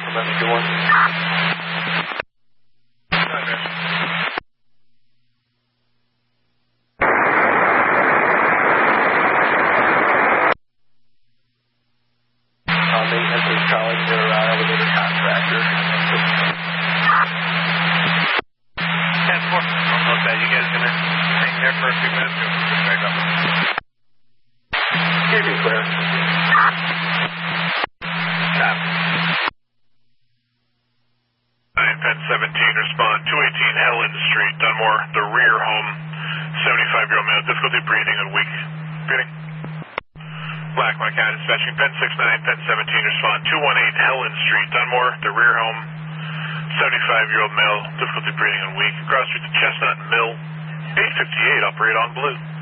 Maintenance is calling their elevator contractor. 10-4, almost that. You guys gonna hang there for a few minutes or we'll back up? Give me clear. Stop. 9 Penn 17, respond 218 Helen Street, Dunmore, the rear home, 75-year-old male, difficulty breathing and weak. Breathing. Black Mike out dispatching Penn 69, Penn 17, respond 218 Helen Street, Dunmore, the rear home, 75-year-old male, difficulty breathing and weak. Cross street to Chestnut Mill, 858, operate on blue.